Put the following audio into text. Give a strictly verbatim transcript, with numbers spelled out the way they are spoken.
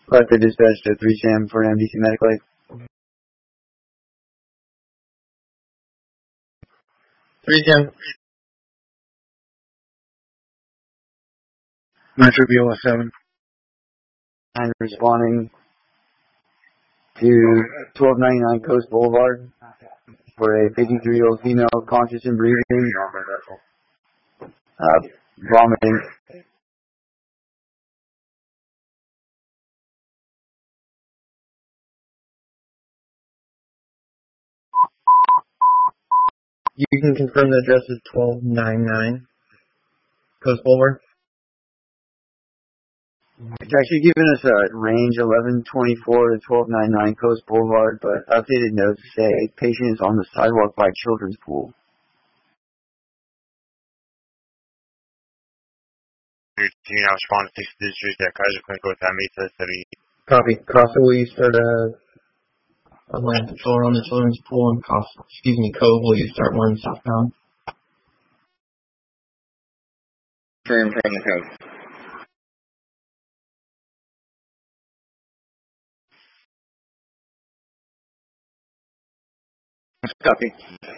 Collector dispatch to three Sam for an M D C medical aid. three Sam. Metro B O S seven. I'm responding to twelve ninety-nine Coast Boulevard for a fifty-three-year-old female conscious and breathing, uh, vomiting. You can confirm the address is twelve ninety-nine Coast Boulevard. It's actually giving us a range eleven twenty-four to twelve ninety-nine Coast Boulevard, but updated notes say patient is on the sidewalk by children's pool. Now respond to six district at Kaiser Clinical with Mesa City. Copy. Costa, will you start a, a land patrol around the children's pool, and Costa, excuse me, Cove, will you start one southbound? Firm from the Cove. Copy.